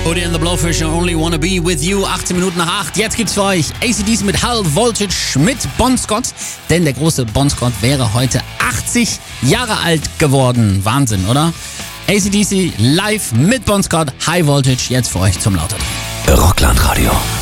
Hootie and the Blowfish, I only wanna be with you. 18 Minuten nach 8. Jetzt gibt's für euch AC/DC mit High Voltage mit Bon Scott. Denn der große Bon Scott wäre heute 80 Jahre alt geworden. Wahnsinn, oder? AC/DC live mit Bon Scott, High Voltage, jetzt für euch zum Lauter. Rockland Radio.